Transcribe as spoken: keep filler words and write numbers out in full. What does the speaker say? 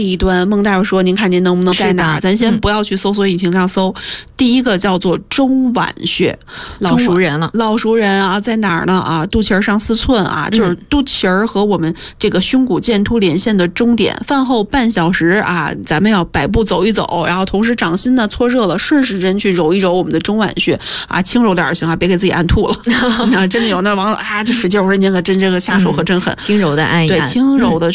一端，孟大夫说您看您能不能在哪儿？咱先不要去搜索引擎上搜。嗯、第一个叫做中脘穴， 老熟人了， 老熟人啊，在哪儿呢？啊，肚脐儿上四寸啊，就是肚脐儿和我们这个胸骨剑突连线的终点。饭后半小时啊，咱们要百步走一走，然后同时掌心呢搓热了，顺时针去揉一揉我们的中脘穴啊，轻揉点儿行啊，别给自己按吐了。啊，真的有那网友啊，这使劲，我说您可真这个下手可真狠， 嗯、轻柔的按一按， 对，轻柔的。